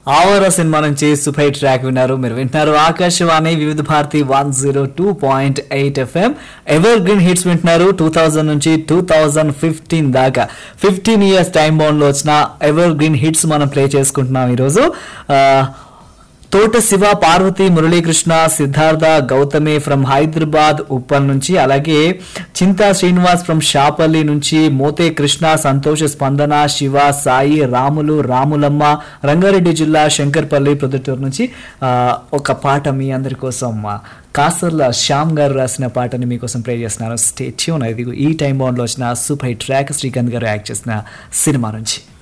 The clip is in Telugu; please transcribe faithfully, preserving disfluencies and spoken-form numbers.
ఆవర సినిమా నుంచి సూపర్ ట్రాక్ విన్నారు. మీరు వింటున్నారు ఆకాశవాణి వివిధ Bharati one zero two point eight FM. Ever green hits వింటున్నారు. టూ థౌజండ్ నుంచి టూ థౌజండ్ ఫిఫ్టీన్ దాకా ఫిఫ్టీన్ ఇయర్స్ టైం బౌండ్ లో వచ్చిన ఎవర్ గ్రీన్ హిట్స్ మనం ప్లే చేసుకుంటున్నాం ఈరోజు. తోట శివ, పార్వతి, మురళీకృష్ణ, సిద్ధార్థ, గౌతమి ఫ్రమ్ హైదరాబాద్ ఉప్పల్ నుంచి, అలాగే చింతా శ్రీనివాస్ ఫ్రమ్ షాపల్లి నుంచి, మోతే కృష్ణ, సంతోష, స్పందన, శివ, సాయి, రాములు, రాములమ్మ, రంగారెడ్డి జిల్లా శంకర్పల్లి ప్రొద్దుటూరు నుంచి ఒక పాట మీ అందరి కోసం కాసర్ల శ్యామ్ గారు రాసిన పాటని మీకోసం ప్లే చేస్తున్నారు. Stay tune. ఇది ఈ టైం బౌండ్ లో వచ్చిన సూపర్ ట్రాక్ శ్రీకాంత్ గారు యాక్ట్ చేసిన సినిమా నుంచి.